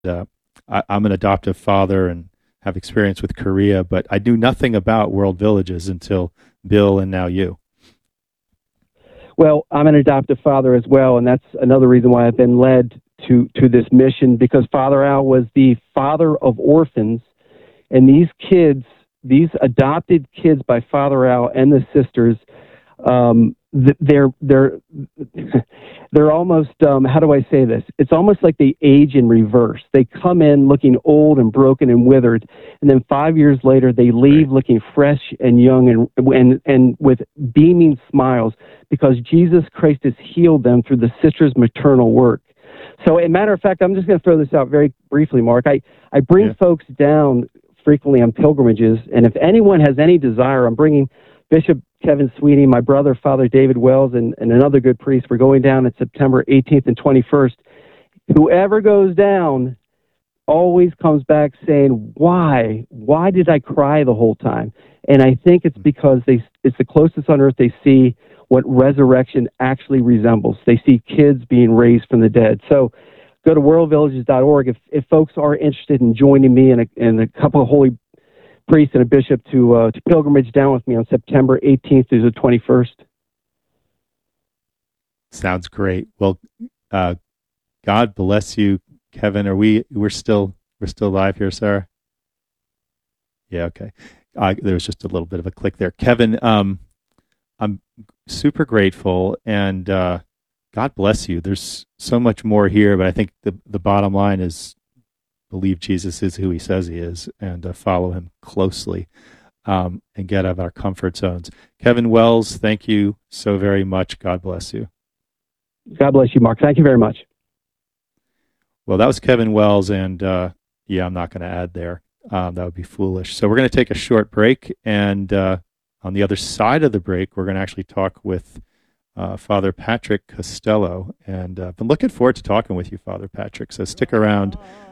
uh, I'm an adoptive father and have experience with Korea, but I knew nothing about World Villages until Bill and now you. Well, I'm an adoptive father as well, and that's another reason why I've been led to this mission, because Father Al was the father of orphans, and these kids, these adopted kids by Father Al and the sisters, they're they're almost how do I say this? It's almost like they age in reverse. They come in looking old and broken and withered, and then 5 years later they Right. leave looking fresh and young and with beaming smiles, because Jesus Christ has healed them through the sisters' maternal work. So, as a matter of fact, I'm just going to throw this out very briefly, Mark. I bring Yeah. folks down frequently on pilgrimages, and if anyone has any desire, I'm bringing Bishop Kevin Sweeney, my brother, Father David Wells, and another good priest. We're going down on September 18th and 21st. Whoever goes down always comes back saying, "Why? Why did I cry the whole time?" And I think it's because it's the closest on earth they see what resurrection actually resembles. They see kids being raised from the dead. So go to worldvillages.org if folks are interested in joining me and a couple of holy priest and a bishop to pilgrimage down with me on September 18th through the 21st. Sounds great. Well, uh, God bless you, Kevin. We're still live here, Sarah? Yeah, okay. There was just a little bit of a click there. Kevin, I'm super grateful, and God bless you. There's so much more here, but I think the bottom line is believe Jesus is who he says he is, and follow him closely, and get out of our comfort zones. Kevin Wells, thank you so very much. God bless you. God bless you, Mark. Thank you very much. Well, that was Kevin Wells, and yeah, I'm not going to add there. That would be foolish. So we're going to take a short break, and on the other side of the break, we're going to actually talk with Father Patrick Costello, and I've been looking forward to talking with you, Father Patrick. So stick around.